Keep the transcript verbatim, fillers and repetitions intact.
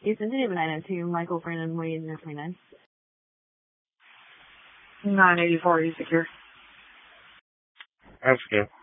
You sensitive nine oh two, Michael Brandon Wade, nine twenty-nine. nine eighty-four, you secure. That's good.